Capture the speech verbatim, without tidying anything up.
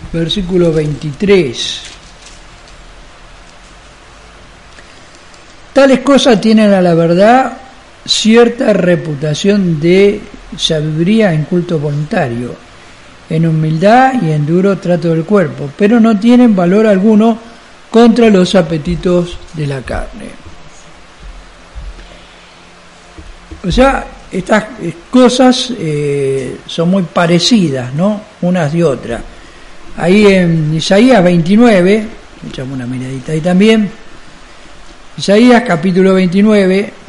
versículo veintitrés. Tales cosas tienen a la verdad cierta reputación de sabiduría en culto voluntario, en humildad y en duro trato del cuerpo, pero no tienen valor alguno contra los apetitos de la carne. O sea, estas cosas eh, son muy parecidas, ¿no? Unas de otras. Ahí en Isaías veintinueve, echamos una miradita ahí también, Isaías capítulo veintinueve,